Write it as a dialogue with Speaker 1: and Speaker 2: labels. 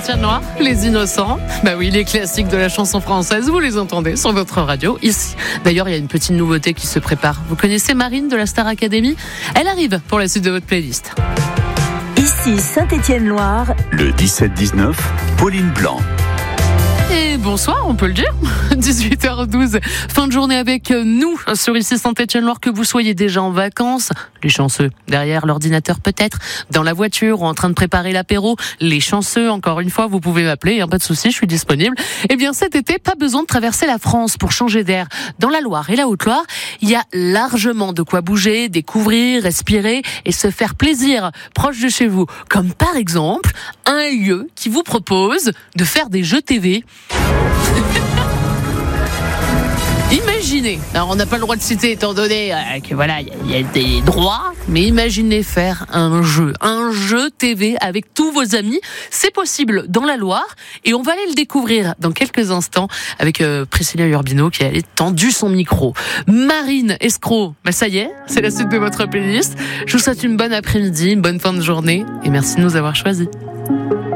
Speaker 1: Saint-Étienne-Loire, Les Innocents. Bah oui, les classiques de la chanson française, vous les entendez sur votre radio, ici. D'ailleurs, il y a une petite nouveauté qui se prépare. Vous connaissez Marine de la Star Academy ? Elle arrive pour la suite de votre playlist.
Speaker 2: Ici Saint-Étienne-Loire.
Speaker 3: Le 17-19, Pauline Blanc.
Speaker 1: Et bonsoir, on peut le dire. 18h12, fin de journée avec nous sur ici Saint-Étienne-Loire, que vous soyez déjà en vacances, les chanceux, derrière l'ordinateur peut-être, dans la voiture ou en train de préparer l'apéro, les chanceux, encore une fois, vous pouvez m'appeler, pas de souci, je suis disponible. Eh bien cet été, pas besoin de traverser la France pour changer d'air. Dans la Loire et la Haute-Loire, il y a largement de quoi bouger, découvrir, respirer et se faire plaisir proche de chez vous. Comme par exemple, un lieu qui vous propose de faire des jeux TV. Imaginez, alors on n'a pas le droit de citer étant donné que voilà, il y a des droits, mais imaginez faire un jeu TV avec tous vos amis. C'est possible dans la Loire et on va aller le découvrir dans quelques instants avec Priscilla Urbino qui a tendu son micro. Marine Escroc, ça y est, c'est la suite de votre playlist. Je vous souhaite une bonne après-midi, une bonne fin de journée et merci de nous avoir choisis.